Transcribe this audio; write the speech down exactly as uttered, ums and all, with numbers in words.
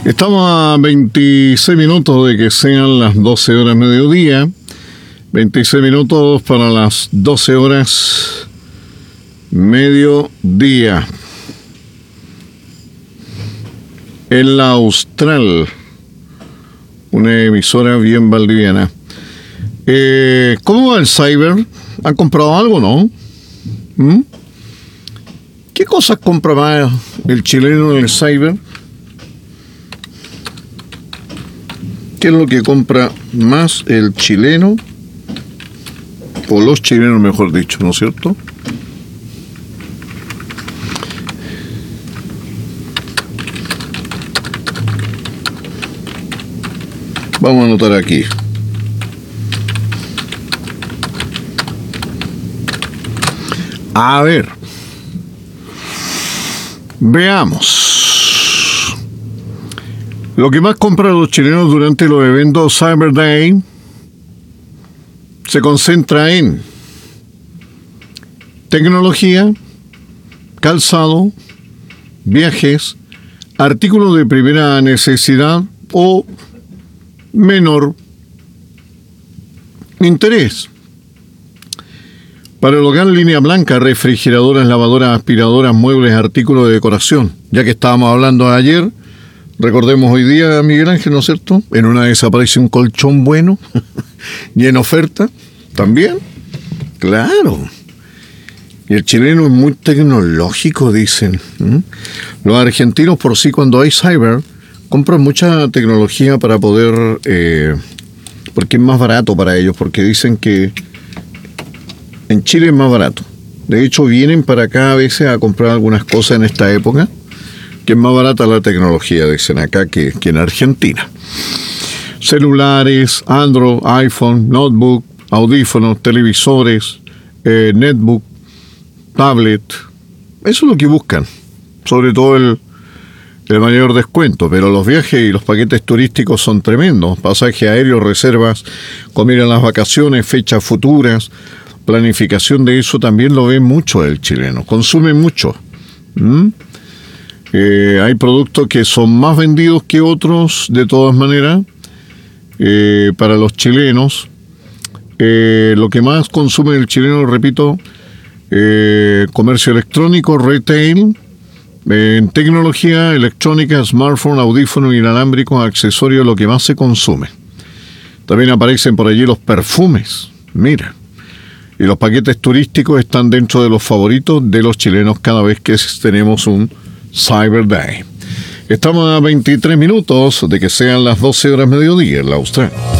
Estamos a veintiséis minutos de que sean las doce horas mediodía. veintiséis minutos para las doce horas mediodía. En la Austral, una emisora bien valdiviana. Eh, ¿Cómo va el cyber? ¿Han comprado algo, no? ¿Mm? ¿Qué cosas compra más el chileno en el cyber? ¿Qué es lo que compra más el chileno? O los chilenos, mejor dicho, ¿no es cierto? Vamos a anotar aquí. A ver. Veamos. Lo que más compran los chilenos durante los eventos Cyber Day se concentra en tecnología, calzado, viajes, artículos de primera necesidad o menor interés. Para el hogar, línea blanca, refrigeradoras, lavadoras, aspiradoras, muebles, artículos de decoración. Ya que estábamos hablando ayer, recordemos hoy día, Miguel Ángel, ¿no es cierto? En una de esas aparece un colchón bueno y en oferta también. Claro. Y el chileno es muy tecnológico, dicen. ¿Mm? Los argentinos por sí, cuando hay cyber, compran mucha tecnología para poder... Eh, porque es más barato para ellos, porque dicen que en Chile es más barato. De hecho, vienen para acá a veces a comprar algunas cosas en esta época, que es más barata la tecnología, dicen acá, que, que en Argentina. Celulares, Android, iPhone, notebook, audífonos, televisores, eh, netbook, tablet. Eso es lo que buscan. Sobre todo el, el mayor descuento. Pero los viajes y los paquetes turísticos son tremendos. Pasaje aéreo, reservas, comida en las vacaciones, fechas futuras. Planificación de eso también lo ve mucho el chileno. Consume mucho. ¿Mm? Eh, hay productos que son más vendidos que otros, de todas maneras, eh, para los chilenos. Eh, lo que más consume el chileno, repito, eh, comercio electrónico, retail, eh, en tecnología, electrónica, smartphone, audífonos inalámbricos, accesorios, lo que más se consume. También aparecen por allí los perfumes, mira. Y los paquetes turísticos están dentro de los favoritos de los chilenos cada vez que tenemos un Cyber Day. Estamos a veintitrés minutos de que sean las doce horas mediodía en la Austral.